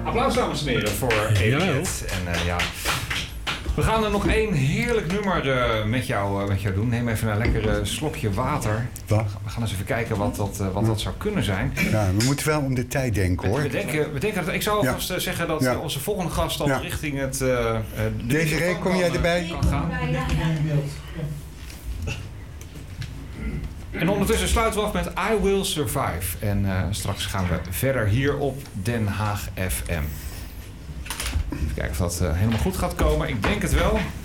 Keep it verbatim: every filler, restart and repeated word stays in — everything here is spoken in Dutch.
Applaus, dames en heren, voor Elliot. En uh, ja, we gaan er nog één heerlijk nummer uh, met, jou, uh, met jou doen. Neem even een lekker uh, slokje water. Wat? We gaan eens even kijken wat dat, uh, wat dat zou kunnen zijn. Ja, we moeten wel om de tijd denken, hoor. We denken, we denken dat, ik zou alvast ja. zeggen dat ja. onze volgende gast al ja. richting het... Uh, uh, de Desiree, kom jij erbij? Kan gaan. En ondertussen sluiten we af met I Will Survive. En uh, straks gaan we verder hier op Den Haag F M. Even kijken of dat uh, helemaal goed gaat komen. Ik denk het wel.